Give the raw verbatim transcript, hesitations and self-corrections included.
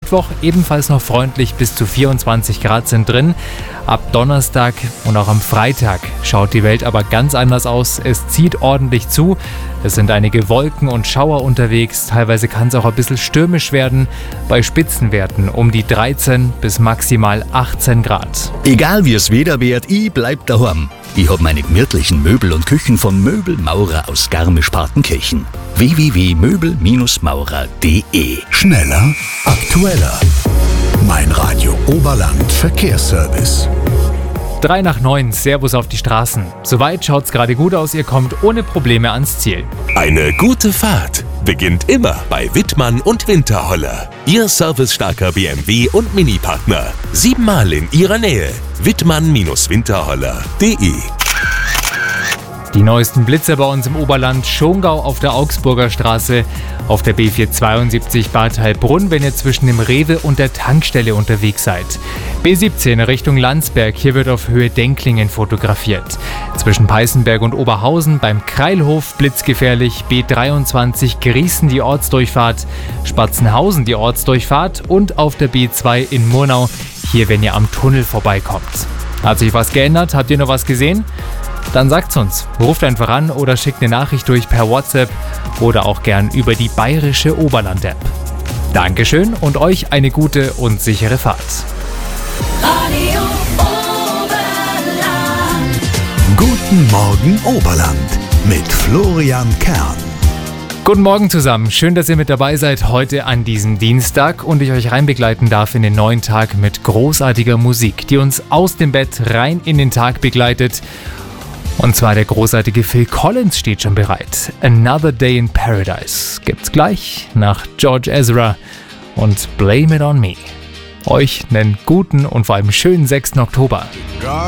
Mittwoch ebenfalls noch freundlich, bis zu vierundzwanzig Grad sind drin. Ab Donnerstag und auch am Freitag schaut die Welt aber ganz anders aus. Es zieht ordentlich zu. Es sind einige Wolken und Schauer unterwegs. Teilweise kann es auch ein bisschen stürmisch werden. Bei Spitzenwerten um die dreizehn bis maximal achtzehn Grad. Egal wie es Wetter wird, ich bleib daheim. Ich hab meine gemütlichen Möbel und Küchen von Möbelmaurer aus Garmisch-Partenkirchen. w w w punkt möbel maurer punkt d e. Schneller, aktueller. Mein Radio Oberland Verkehrsservice. Drei nach neun, Servus auf die Straßen. Soweit schaut's gerade gut aus, ihr kommt ohne Probleme ans Ziel. Eine gute Fahrt beginnt immer bei Wittmann und Winterholler. Ihr servicestarker B M W und Mini-Partner. Siebenmal in ihrer Nähe. Wittmann Winterholler punkt d e. Die neuesten Blitzer bei uns im Oberland: Schongau auf der Augsburger Straße, auf der B vierhundertzweiundsiebzig Bad Heilbrunn, wenn ihr zwischen dem Rewe und der Tankstelle unterwegs seid. B siebzehn Richtung Landsberg, hier wird auf Höhe Denklingen fotografiert. Zwischen Peißenberg und Oberhausen beim Kreilhof blitzgefährlich. B dreiundzwanzig Griesen die Ortsdurchfahrt, Spatzenhausen die Ortsdurchfahrt und auf der B zwei in Murnau, hier wenn ihr am Tunnel vorbeikommt. Hat sich was geändert? Habt ihr noch was gesehen? Dann sagt's uns. Ruft einfach an oder schickt eine Nachricht durch per WhatsApp oder auch gern über die bayerische Oberland-App. Dankeschön und euch eine gute und sichere Fahrt. Radio Oberland. Guten Morgen Oberland mit Florian Kern. Guten Morgen zusammen, schön, dass ihr mit dabei seid heute an diesem Dienstag und ich euch reinbegleiten darf in den neuen Tag mit großartiger Musik, die uns aus dem Bett rein in den Tag begleitet. Und zwar der großartige Phil Collins steht schon bereit. Another Day in Paradise gibt's gleich nach George Ezra und Blame It On Me. Euch einen guten und vor allem schönen sechsten Oktober.